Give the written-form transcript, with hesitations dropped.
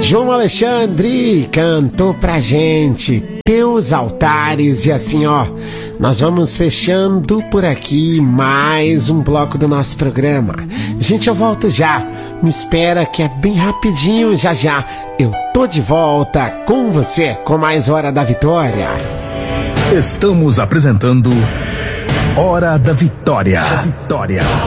João Alexandre cantou pra gente Teus Altares. E assim, ó, nós vamos fechando por aqui mais um bloco do nosso programa. Gente, eu volto já. Me espera que é bem rapidinho, já já eu tô de volta com você com mais Hora da Vitória. Estamos apresentando Hora da Vitória.